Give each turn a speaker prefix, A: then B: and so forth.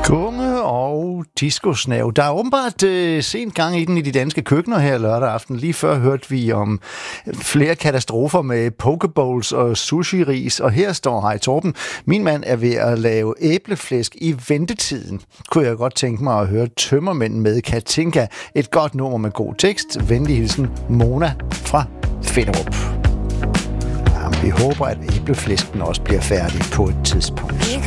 A: Gunge og discosnav. Der er åbenbart sent gang i den i de danske køkkener her lørdag aften. Lige før hørte vi om flere katastrofer med pokebowls og sushi-ris. Og her står Hej Torben. Min mand er ved at lave æbleflæsk i ventetiden. Kunne jeg godt tænke mig at høre Tømmermænd med Katinka. Et godt nummer med god tekst. Venlig hilsen Mona fra Finderup. Jamen, vi håber, at æbleflæsken også bliver færdig på et tidspunkt.